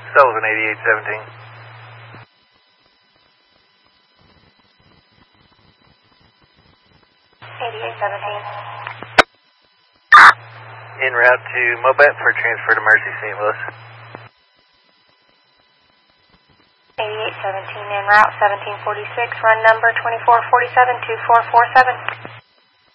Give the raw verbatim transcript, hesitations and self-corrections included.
Sullivan eighty-eight seventeen. eighty-eight seventeen. En route to Mobat for transfer to Mercy, Saint Louis. eighty-eight seventeen en route, seventeen forty-six, run number twenty-four forty-seven two four four seven.